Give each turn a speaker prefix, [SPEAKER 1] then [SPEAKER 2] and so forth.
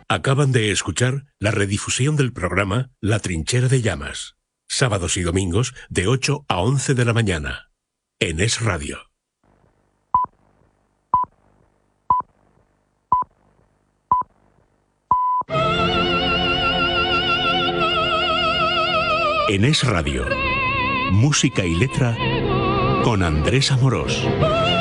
[SPEAKER 1] Acaban de escuchar la redifusión del programa La Trinchera de Llamas, sábados y domingos de 8 a 11 de la mañana, en Es Radio. En Es Radio, música y letra con Andrés Amorós.